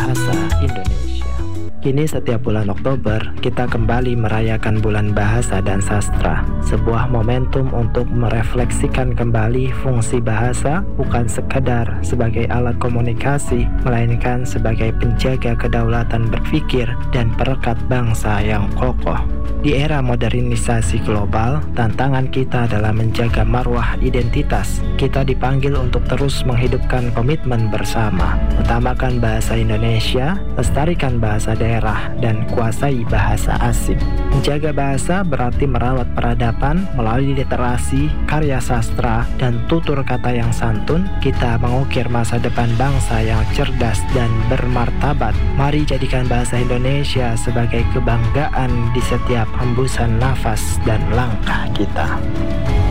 bahasa Indonesia. Kini setiap bulan Oktober, kita kembali merayakan Bulan Bahasa dan Sastra, sebuah momentum untuk merefleksikan kembali fungsi bahasa bukan sekadar sebagai alat komunikasi, melainkan sebagai penjaga kedaulatan berpikir dan perekat bangsa yang kokoh. Di era modernisasi global, tantangan kita adalah menjaga marwah identitas. Kita dipanggil untuk terus menghidupkan komitmen bersama, utamakan bahasa Indonesia, lestarikan bahasa daerah, dan kuasai bahasa asing. Menjaga bahasa berarti merawat peradaban melalui literasi, karya sastra, dan tutur kata yang santun. Kita mengukir masa depan bangsa yang cerdas dan bermartabat. Mari jadikan bahasa Indonesia sebagai kebanggaan di setiap hembusan nafas dan langkah kita.